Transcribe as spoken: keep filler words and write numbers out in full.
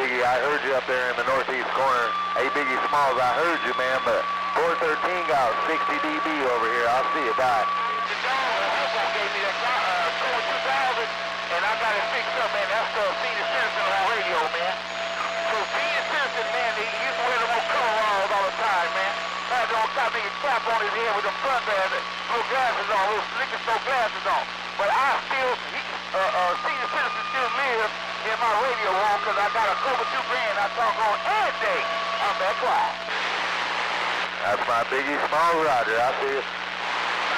Biggie, I heard you up there in the northeast corner. Hey, Biggie Smalls, I heard you, man, but four thirteen got sixty D B over here. I'll see you. Bye. The dog gave me that uh, two thousand, and I got it fixed up, man. That's the senior citizen on radio, man. So senior citizen, man, he used to wear them old coveralls all the time, man. Had the old top nigga cap on his head with them sunglasses, little glasses on, little liquor store glasses on. But I still, he, uh, uh, senior citizen still live in my radio room because I got a cover two grand I talk on every day. I'm that quiet. That's my Biggie Smalls, Roger. I'll see you.